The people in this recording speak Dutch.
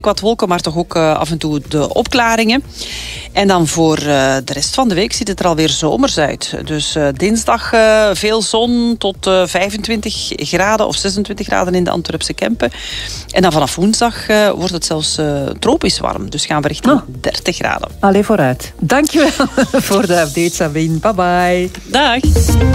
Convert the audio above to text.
Wat wolken, maar toch ook af en toe de opklaringen. En dan voor de rest van de week ziet het er alweer zomers uit. Dus dinsdag veel zon tot 25 graden of 26 graden in de Antwerpse Kempen. En dan vanaf woensdag wordt het zelfs tropisch warm. Dus gaan we richting 30 graden. Allee, vooruit. Dankjewel voor de update, Sabine. Bye bye. Dag.